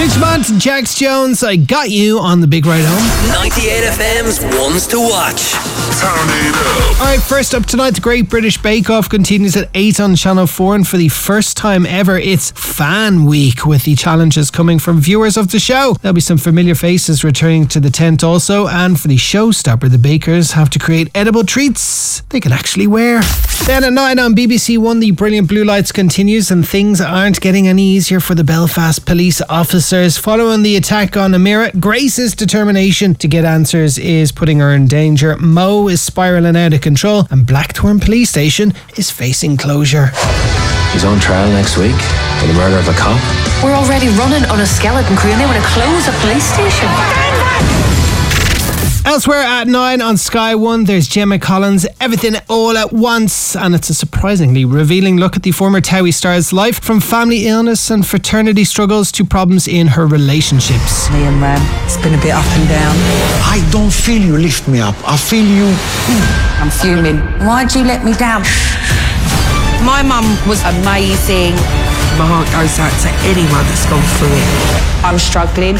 Jixmont, Jax Jones, I Got You on the Big Ride Home. 98 FM's Ones to Watch. Turn it up. Alright, first up tonight, the Great British Bake Off continues at 8 on Channel 4, and for the first time ever, it's Fan Week, with the challenges coming from viewers of the show. There'll be some familiar faces returning to the tent also, and for the showstopper, the bakers have to create edible treats they can actually wear. Then at 9 on BBC One, the Brilliant Blue Lights continues, and things aren't getting any easier for the Belfast police officers. Following the attack on Amira, Grace's determination to get answers is putting her in danger. Mo is spiralling out of control, and Blackthorn Police Station is facing closure. He's on trial next week for the murder of a cop. We're already running on a skeleton crew and they want to close a police station. Elsewhere at 9 on Sky 1, there's Gemma Collins' Everything All at Once, and it's a surprisingly revealing look at the former Towie star's life, from family illness and fraternity struggles to problems in her relationships. Liam, it's been a bit up and down. I don't feel you lift me up. I feel you... I'm fuming. Why'd you let me down? My mum was amazing. My heart goes out to anyone that's gone through it. I'm struggling.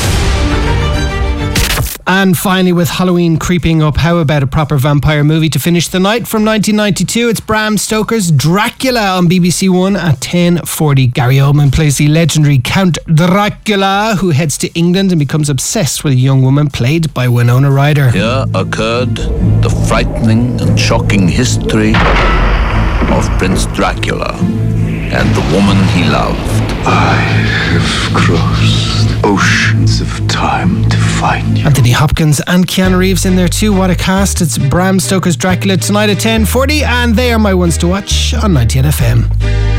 And finally, with Halloween creeping up, how about a proper vampire movie to finish the night? From 1992, it's Bram Stoker's Dracula on BBC One at 10:40. Gary Oldman plays the legendary Count Dracula, who heads to England and becomes obsessed with a young woman played by Winona Ryder. Here occurred the frightening and shocking history of Prince Dracula and the woman he loved. I have crossed oceans of time to find you. Anthony Hopkins and Keanu Reeves in there too. What a cast. It's Bram Stoker's Dracula tonight at 10:40, and they are my ones to watch on 98 FM.